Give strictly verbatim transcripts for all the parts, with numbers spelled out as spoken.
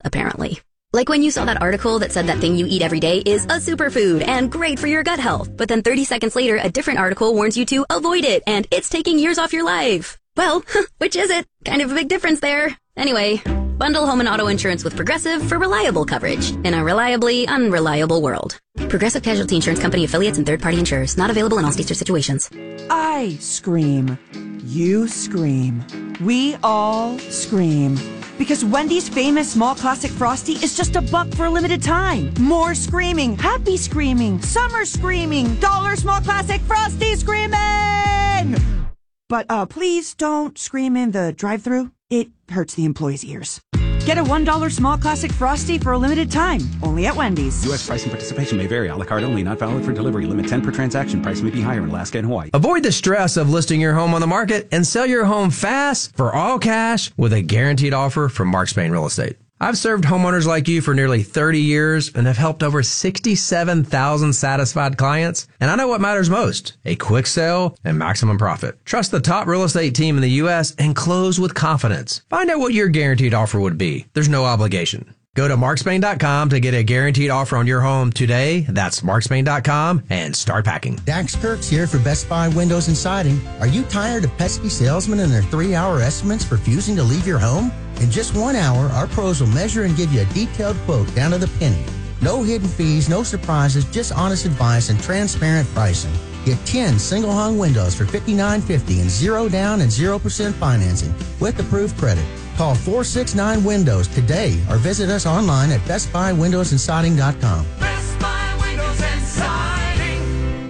apparently. Like when you saw that article that said that thing you eat every day is a superfood and great for your gut health, but then thirty seconds later, a different article warns you to avoid it and it's taking years off your life. Well, which is it? Kind of a big difference there. Anyway, bundle home and auto insurance with Progressive for reliable coverage in a reliably unreliable world. Progressive Casualty Insurance Company affiliates and third-party insurers. Not available in all states or situations. I scream. You scream. We all scream. Because Wendy's famous small classic Frosty is just a buck for a limited time. More screaming, happy screaming, summer screaming, dollar small classic Frosty screaming! But uh, please don't scream in the drive-thru. It hurts the employees' ears. Get a one dollar small classic Frosty for a limited time, only at Wendy's. U S price and participation may vary. A la carte only, not valid for delivery. Limit ten per transaction. Price may be higher in Alaska and Hawaii. Avoid the stress of listing your home on the market and sell your home fast for all cash with a guaranteed offer from Mark Spain Real Estate. I've served homeowners like you for nearly thirty years and have helped over sixty-seven thousand satisfied clients. And I know what matters most, a quick sale and maximum profit. Trust the top real estate team in the U S and close with confidence. Find out what your guaranteed offer would be. There's no obligation. Go to mark spain dot com to get a guaranteed offer on your home today. That's mark spain dot com and start packing. Dax Kirks here for Best Buy Windows and Siding. Are you tired of pesky salesmen and their three-hour estimates refusing to leave your home? In just one hour, our pros will measure and give you a detailed quote down to the penny. No hidden fees, no surprises, just honest advice and transparent pricing. Get ten single-hung windows for fifty-nine fifty and zero down and zero percent financing with approved credit. Call four six nine Windows today or visit us online at best buy windows and siding dot com. Best Buy Windows and Siding.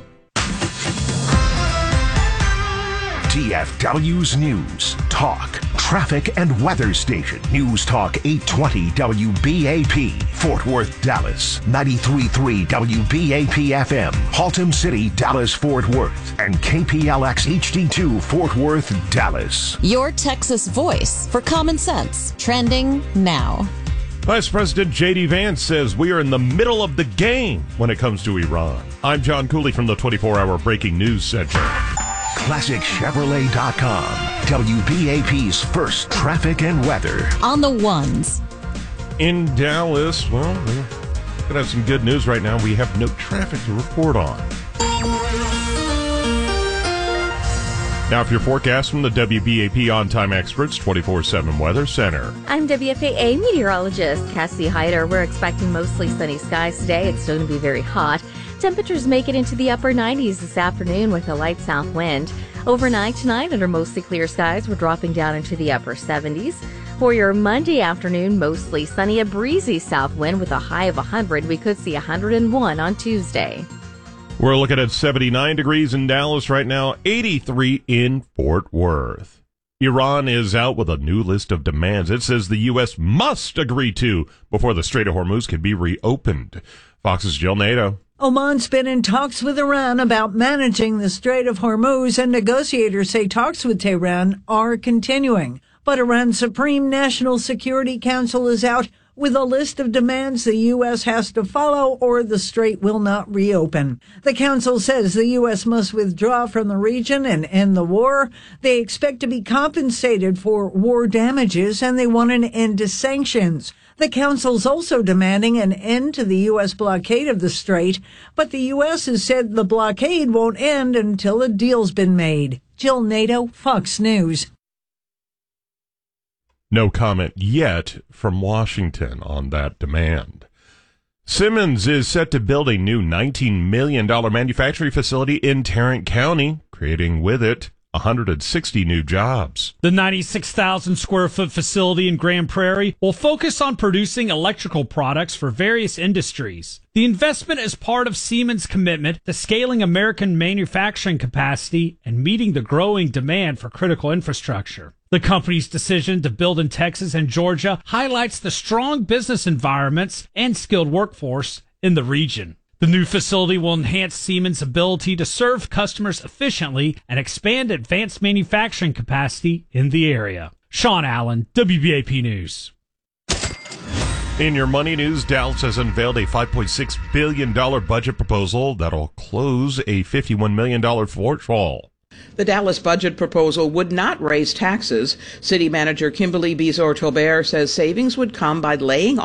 D F W's News, Talk, Traffic and Weather Station. News Talk eight twenty W B A P, Fort Worth, Dallas. ninety-three point three W B A P F M, Haltom City, Dallas, Fort Worth. And K P L X H D two, Fort Worth, Dallas. Your Texas voice for common sense. Trending now. Vice President J D. Vance says we are in the middle of the game when it comes to Iran. I'm John Cooley from the twenty-four hour Breaking News Center. classic chevrolet dot com, W B A P's first traffic and weather. On the ones. In Dallas, well, we're going to have some good news right now. We have no traffic to report on. Now, for your forecast from the W B A P On-Time Experts twenty-four seven Weather Center. I'm W F A A meteorologist Cassie Hyder. We're expecting mostly sunny skies today. It's still going to be very hot. Temperatures make it into the upper nineties this afternoon with a light south wind. Overnight tonight, under mostly clear skies, we're dropping down into the upper seventies. For your Monday afternoon, mostly sunny, a breezy south wind with a high of one hundred. We could see one hundred one on Tuesday. We're looking at seventy-nine degrees in Dallas right now, eighty-three in Fort Worth. Iran is out with a new list of demands it says the U S must agree to before the Strait of Hormuz can be reopened. Fox's Jill Nato. Oman's been in talks with Iran about managing the Strait of Hormuz, and negotiators say talks with Tehran are continuing. But Iran's Supreme National Security Council is out with a list of demands the U S has to follow or the strait will not reopen. The council says the U S must withdraw from the region and end the war. They expect to be compensated for war damages, and they want an end to sanctions. The council's also demanding an end to the U S blockade of the strait, but the U S has said the blockade won't end until a deal's been made. Jill Nato, Fox News. No comment yet from Washington on that demand. Simmons is set to build a new nineteen million dollars manufacturing facility in Tarrant County, creating with it one hundred sixty new jobs. The ninety-six thousand square foot facility in Grand Prairie will focus on producing electrical products for various industries. The investment is part of Siemens' commitment to scaling American manufacturing capacity and meeting the growing demand for critical infrastructure. The company's decision to build in Texas and Georgia highlights the strong business environments and skilled workforce in the region. The new facility will enhance Siemens' ability to serve customers efficiently and expand advanced manufacturing capacity in the area. Sean Allen, W B A P News. In your money news, Dallas has unveiled a five point six billion dollars budget proposal that'll close a fifty-one million dollars shortfall. The Dallas budget proposal would not raise taxes. City Manager Kimberly Bizor-Tobert says savings would come by laying